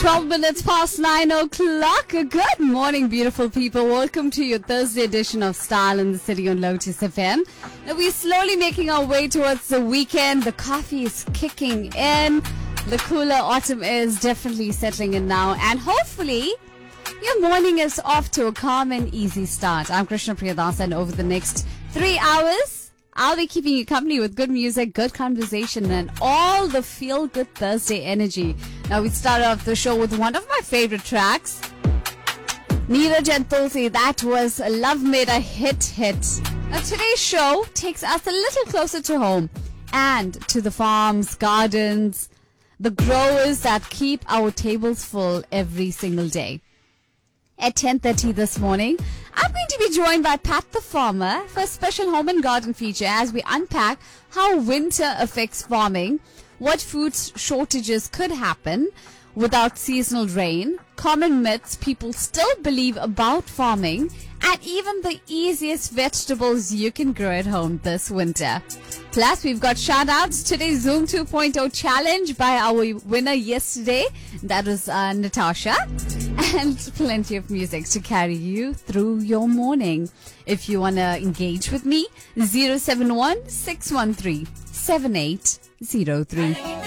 12 minutes past 9 o'clock. Good morning, beautiful people. Welcome to your Thursday edition of Style in the City on Lotus FM. Now, we're slowly making our way towards the weekend. The coffee is kicking in. The cooler autumn is definitely settling in now. And hopefully, your morning is off to a calm and easy start. I'm Krishna Priyadas, and over the next 3 hours, I'll be keeping you company with good music, good conversation, and all the feel-good Thursday energy. Now, we start off the show with one of my favorite tracks. Neeraj and Tulsi, that was Love Made a Hit. Now, today's show takes us a little closer to home and to the farms, gardens, the growers that keep our tables full every single day. At 10:30 this morning, I'm going to be joined by Pat the Farmer for a special home and garden feature as we unpack how winter affects farming, what food shortages could happen without seasonal rain, common myths people still believe about farming, and even the easiest vegetables you can grow at home this winter. Plus, we've got shout-outs. Today's Zoom 2.0 challenge by our winner yesterday. That was Natasha. And plenty of music to carry you through your morning. If you want to engage with me, 071 613 7803.